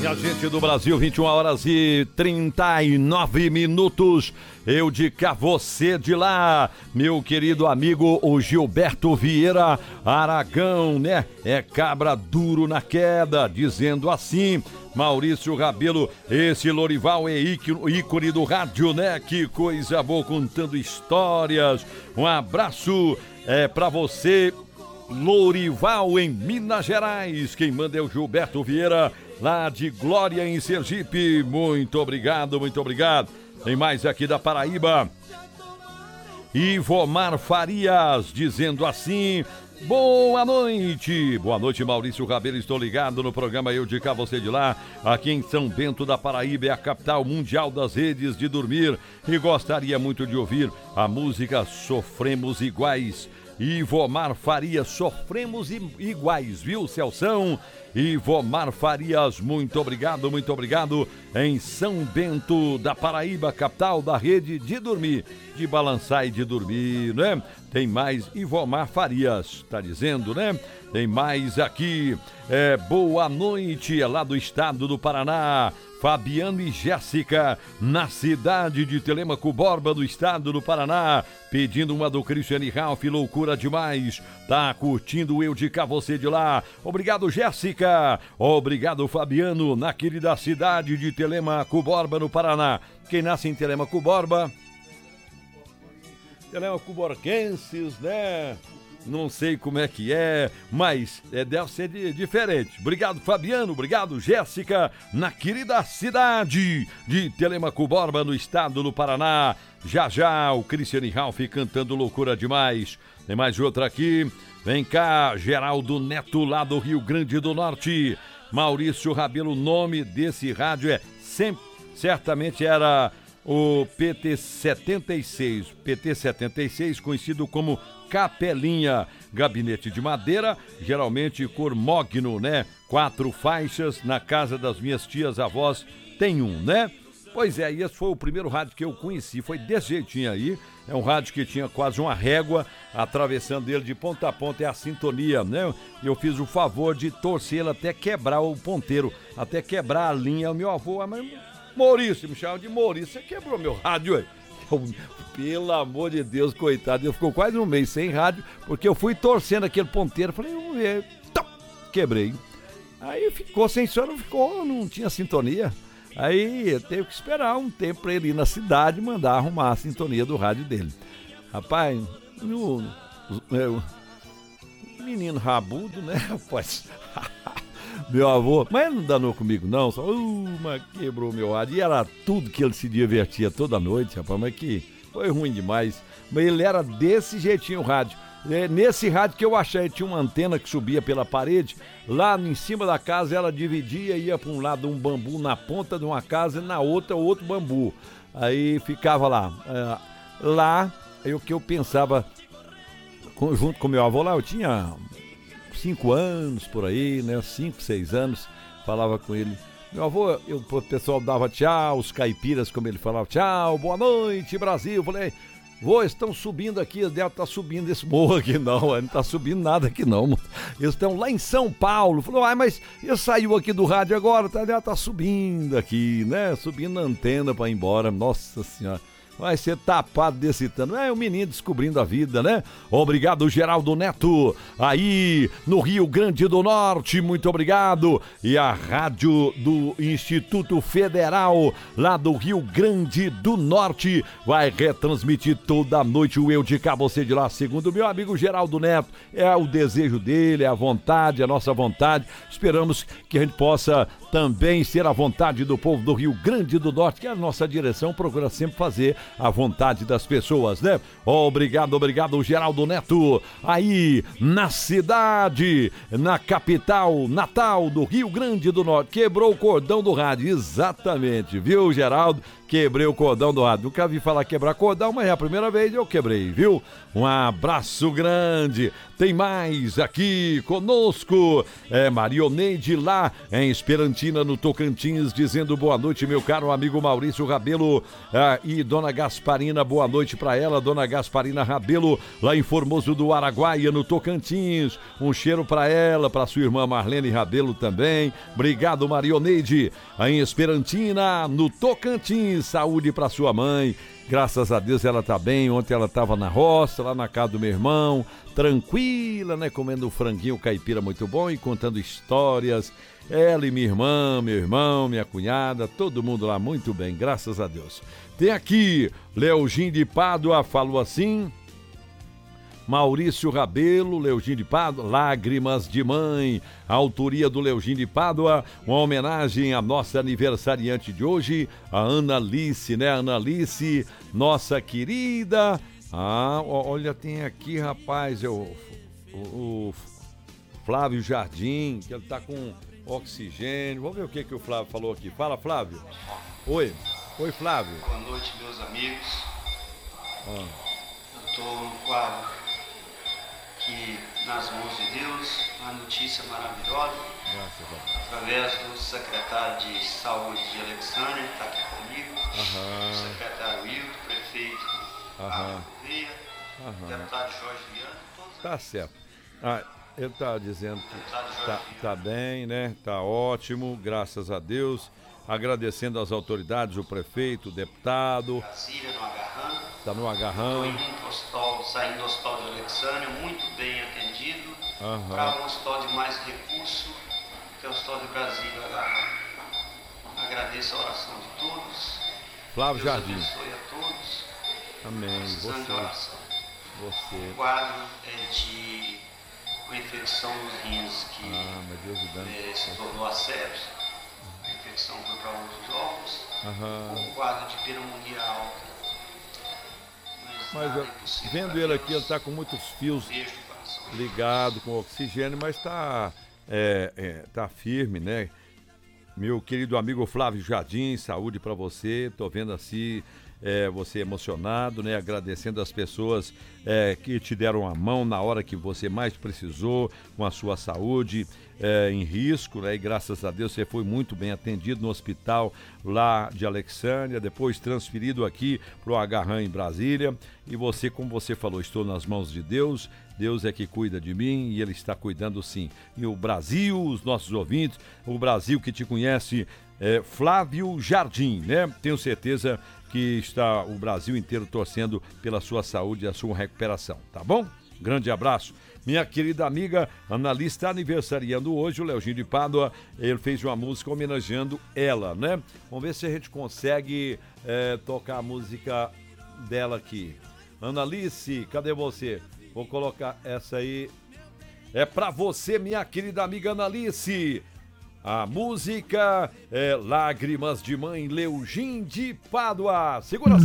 Minha gente do Brasil, 21 horas e 39 minutos. Eu de cá, você de lá, meu querido amigo, o Gilberto Vieira Aragão, né? É cabra duro na queda, dizendo assim. Maurício Rabelo, esse Lorival é ícone do rádio, né? Que coisa boa, contando histórias. Um abraço pra você, Lorival, em Minas Gerais. Quem manda é o Gilberto Vieira, lá de Glória, em Sergipe. Muito obrigado, muito obrigado. Tem mais aqui da Paraíba. Ivomar Farias, dizendo assim: boa noite. Boa noite, Maurício Rabelo. Estou ligado no programa Eu de Cá, Você de Lá. Aqui em São Bento da Paraíba, é a capital mundial das redes de dormir. E gostaria muito de ouvir a música Sofremos Iguais. Ivomar Farias, sofremos iguais, viu, Celção? Ivomar Farias, muito obrigado, em São Bento da Paraíba, capital da rede de dormir, de balançar e de dormir, né? Tem mais, Ivomar Farias, tá dizendo, né? Tem mais aqui, boa noite, é lá do estado do Paraná. Fabiano e Jéssica, na cidade de Telêmaco Borba, do estado do Paraná, pedindo uma do Cristiane Ralph, loucura demais. Tá curtindo Eu de Cá, Você de Lá. Obrigado, Jéssica. Obrigado, Fabiano, na querida cidade de Telêmaco Borba, no Paraná. Quem nasce em Telêmaco Borba? Telêmaco Borquenses, né? Não sei como é que é, mas deve ser diferente. Obrigado, Fabiano. Obrigado, Jéssica, na querida cidade de Telêmaco Borba, no estado do Paraná. Já já, o Cristiane Ralph cantando loucura demais. Tem mais outra aqui. Vem cá, Geraldo Neto, lá do Rio Grande do Norte. Maurício Rabelo, o nome desse rádio certamente era o PT-76. PT-76, conhecido como Capelinha, gabinete de madeira, geralmente cor mogno, né? 4 faixas, na casa das minhas tias avós tem um, né? Pois é, e esse foi o primeiro rádio que eu conheci, foi desse jeitinho aí, é um rádio que tinha quase uma régua, atravessando ele de ponta a ponta, é a sintonia, né? Eu fiz o favor de torcer ele até quebrar o ponteiro, até quebrar a linha, o meu avô, mas Maurício, me chama de Maurício, você quebrou meu rádio aí. Pelo amor de Deus, coitado, eu ficou quase um mês sem rádio, porque eu fui torcendo aquele ponteiro, falei, vamos ver, quebrei. Aí ficou sem som, não tinha sintonia. Aí eu teve que esperar um tempo pra ele ir na cidade e mandar arrumar a sintonia do rádio dele. Rapaz, o menino rabudo, né, rapaz? Meu avô, mas ele não danou comigo não, só mas quebrou meu rádio. E era tudo que ele se divertia toda noite, rapaz, mas que foi ruim demais. Mas ele era desse jeitinho o rádio. Nesse rádio que eu achei, tinha uma antena que subia pela parede, lá em cima da casa ela dividia, ia para um lado um bambu na ponta de uma casa e na outra outro bambu. Aí ficava lá. Lá, o que eu pensava, junto com meu avô lá, eu tinha 5 anos por aí, né? 5, 6 anos, falava com ele. Meu avô, o pessoal dava tchau, os caipiras, como ele falava, tchau, boa noite, Brasil. Eu falei, vô, estão subindo aqui, eles devem estar subindo esse morro aqui, não está subindo nada aqui não. Eles estão lá em São Paulo. Falou, mas ele saiu aqui do rádio agora, tá subindo aqui, né? Subindo a antena para ir embora, nossa senhora. Vai ser tapado desse tanto. É o menino descobrindo a vida, né? Obrigado, Geraldo Neto, aí no Rio Grande do Norte, muito obrigado. E a rádio do Instituto Federal, lá do Rio Grande do Norte, vai retransmitir toda a noite o Eu de Cá, Você de Lá, segundo meu amigo Geraldo Neto. É o desejo dele, é a vontade, a nossa vontade. Esperamos que a gente possa também ser a vontade do povo do Rio Grande do Norte, que a nossa direção procura sempre fazer a vontade das pessoas, né? Obrigado, Geraldo Neto, aí na cidade, na capital natal do Rio Grande do Norte, quebrou o cordão do rádio, exatamente, viu, Geraldo? quebrei o cordão do rádio. Nunca vi falar quebrar cordão, mas é a primeira vez eu quebrei, viu? Um abraço grande. Tem mais aqui conosco. Marioneide lá em Esperantina, no Tocantins, dizendo boa noite, meu caro amigo Maurício Rabelo e Dona Gasparina. Boa noite pra ela, Dona Gasparina Rabelo, lá em Formoso do Araguaia, no Tocantins. Um cheiro pra ela, pra sua irmã Marlene Rabelo também. Obrigado, Marioneide. Em Esperantina, no Tocantins. Saúde pra sua mãe. Graças a Deus ela tá bem. Ontem ela tava na roça, lá na casa do meu irmão, tranquila, né? Comendo um franguinho caipira muito bom e contando histórias. Ela e minha irmã, meu irmão, minha cunhada, todo mundo lá muito bem, graças a Deus. Tem aqui, Leozinho de Pádua falou assim... Maurício Rabelo, Leozinho de Pádua, Lágrimas de Mãe, a autoria do Leozinho de Pádua, uma homenagem à nossa aniversariante de hoje, a Analice, né? Analice, nossa querida. Olha, tem aqui, rapaz, o Flávio Jardim, que ele tá com oxigênio. Vamos ver o que o Flávio falou aqui. Fala, Flávio. Oi, Flávio. Boa noite, meus amigos. Eu tô no quadro que nas mãos de Deus, uma notícia maravilhosa, através do secretário de Saúde de Alexandria, que está aqui comigo, o secretário Wilton, prefeito Correia, deputado Jorge Viana, todos. Tá certo. Ele tá dizendo que tá bem, né? Tá ótimo, graças a Deus. Agradecendo às autoridades, o prefeito, o deputado. Brasília, no Agarrão. Tá no Agarrão. Saindo do hospital de Alexandria, muito bem atendido. Para um hospital de mais recurso, que é o hospital de Brasília, Agarrão. Agradeço a oração de todos. Flávio Deus Jardim. abençoe a todos. Amém. Precisando de oração. Você. O quadro é de uma infecção nos rins que mas Deus o dane. se tornou a sepse. A infecção foi para outros órgãos. Um quadro de pneumonia alta. Mas vendo ele aqui, ele tá com muitos fios ligados com oxigênio, mas tá firme, né? Meu querido amigo Flávio Jardim, saúde para você. Tô vendo assim, você emocionado, né? Agradecendo as pessoas que te deram a mão na hora que você mais precisou, com a sua saúde em risco, né? E graças a Deus você foi muito bem atendido no hospital lá de Alexandria, depois transferido aqui para o Agarrão em Brasília. E você, como você falou, estou nas mãos de Deus. Deus é que cuida de mim e Ele está cuidando sim. E o Brasil, os nossos ouvintes, o Brasil que te conhece, Flávio Jardim, né? Tenho certeza que está o Brasil inteiro torcendo pela sua saúde e a sua recuperação, tá bom? Grande abraço. Minha querida amiga Analice está aniversariando hoje, o Leozinho de Pádua, ele fez uma música homenageando ela, né? Vamos ver se a gente consegue tocar a música dela aqui. Analice, cadê você? Vou colocar essa aí. É pra você, minha querida amiga Analice. A música é Lágrimas de Mãe, Leozinho de Pádua. Segura